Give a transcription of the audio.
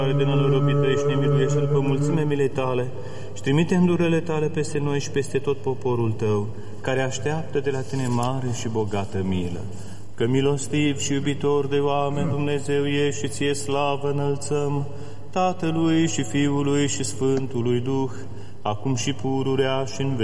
de nălor robităiești, ne miluiește după mulțimea milei tale și trimite îndurele tale peste noi și peste tot poporul tău, care așteaptă de la tine mare și bogată milă. Că milostiv și iubitor de oameni Dumnezeu ești și ție slavă înălțăm, Tatălui și Fiului și Sfântului Duh, acum și pururea și în